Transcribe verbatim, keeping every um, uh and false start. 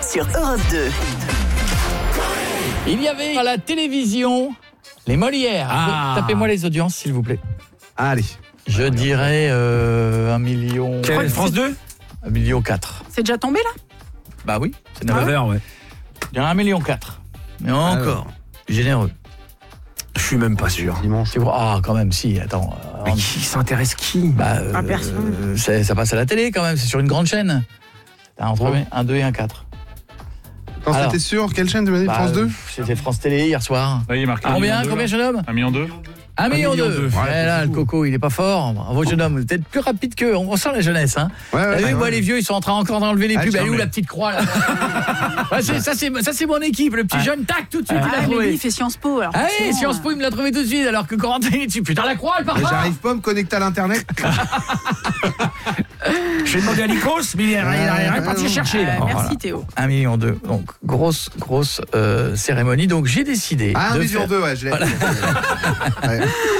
sur Europe deux. Il y avait à la télévision les Molières. Ah. Tapez-moi les audiences, s'il vous plaît. Allez. Je dirais euh, un million... Quelle, France deux? Un million quatre. C'est déjà tombé là? Bah oui, c'est neuf neuf heures, ouais. Je dirais un million quatre. Mais encore, généreux. Je suis même pas sûr. Dimanche. Tu vois, ah, quand même, si, attends. euh, Mais qui s'intéresse qui? Bah, euh, Ah, personne. euh, c'est- ça passe à la télé quand même, c'est sur une grande chaîne. T'as entre Ouais. un deux et un quatre. Attends, Alors. c'était sur quelle chaîne tu m'as dit? Bah, France deux? euh, C'était France Télé hier soir. Là, il est marqué un Combien, million combien, deux, jeune homme? Un million deux. Un million million deux. deux. Ouais, Ouais, là, c'est le fou. coco, il est pas fort. Bravo, jeune homme. Peut-être plus rapide qu'eux. On sent la jeunesse, hein. Ouais, T'as ouais, vu, ouais, moi, ouais. les vieux, ils sont en train encore d'enlever les Ah, pubs. Elle est où jamais. la petite croix, là? Ouais, c'est- Ça, c'est ça, c'est mon équipe. Le petit jeune, tac, tout de suite, il Ah, l'a mais lui, trouvé. il fait Sciences Po. Alors Ah oui, forcément, Sciences Po, il me l'a trouvé tout de suite, alors que Corentin, il est dessus. Putain, la croix, elle part Mais pas. j'arrive pas à me connecter à l'internet. Je vais demander à Nikos, mais il est il est parti non. chercher là. euh, Merci Voilà. Théo. Un million deux. Donc, grosse, grosse euh, cérémonie. Donc, j'ai décidé Ah, un de million faire... deux, ouais, je l'ai. Ouais.